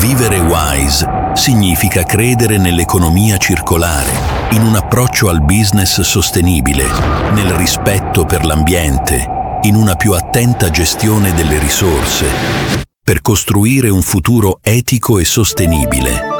Vivere wise significa credere nell'economia circolare, in un approccio al business sostenibile, nel rispetto per l'ambiente, in una più attenta gestione delle risorse, per costruire un futuro etico e sostenibile.